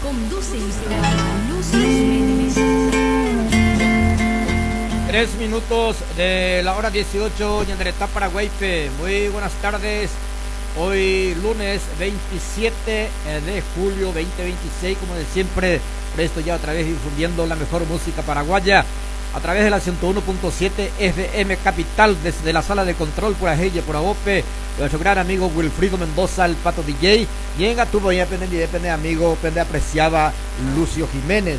Conduce Lucio Jiménez. 3 minutos de la hora 18, Ñanderetá, Paraguay. Muy buenas tardes. Hoy lunes 27 de julio 2026, como de siempre, presto ya otra vez difundiendo la mejor música paraguaya a través de la 101.7 FM Capital, desde la sala de control por Ajelle, por Abope, nuestro gran amigo Wilfrido Mendoza, el Pato DJ, y en Atubo ya depende amigo, depende apreciaba Lucio Jiménez.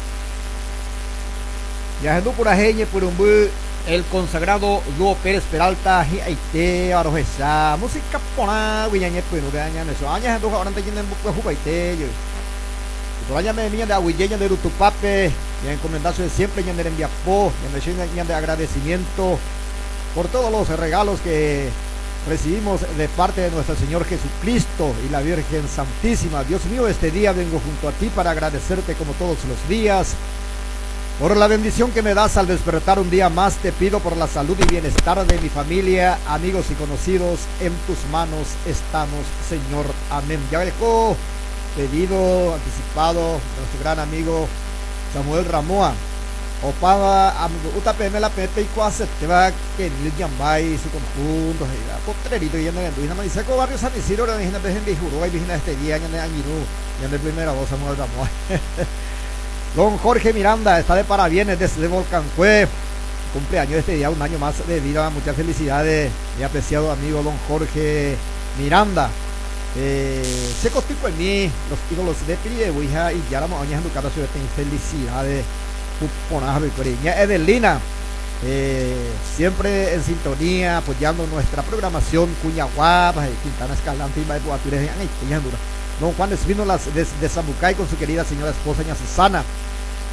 Viajando por Ajelle, por un el consagrado Dúo Pérez Peralta, Aite, Arojesa, música pona, Guiñañe, pues no dañan eso. Añas en dos ahora te llenan un poco Aite. Por allá me venían de Aguilleña de Rutupape, y en encomendazo de siempre, y de enviapó, y de agradecimiento por todos los regalos que recibimos de parte de nuestro Señor Jesucristo y la Virgen Santísima. Dios mío, este día vengo junto a ti para agradecerte como todos los días. Por la bendición que me das al despertar un día más, te pido por la salud y bienestar de mi familia, amigos y conocidos. En tus manos estamos, Señor. Amén. Ya dejó pedido anticipado nuestro gran amigo Samuel Ramoa. Opada, UTPM la Pepe y Cuase, te va que el Yambay, su conjunto, potrerito y en el Maniseco, Barrio San Isidro, la Virgen de Juro, y Virgen este día, en el Añirú, y en el primera voz, Samuel Ramoa. Don Jorge Miranda está de parabienes desde Volcancue, cumpleaños este día, un año más de vida. Muchas felicidades, mi apreciado amigo Don Jorge Miranda. Se constituye en mí los ídolos de Piri de Huija y ya la mañana en cada ciudad. Felicidades, Puponaje, Coreña, Edelina, siempre en sintonía, apoyando nuestra programación. Cuñaguapas, Quintana Escalante y Maipúatures, Don Juan Espínolas de Zambucay con su querida señora esposa, Ña Susana.